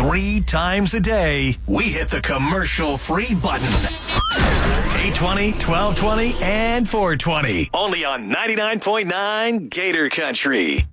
3 times a day, we hit the commercial-free button. 820, 1220, and 420. Only on 99.9 Gator Country.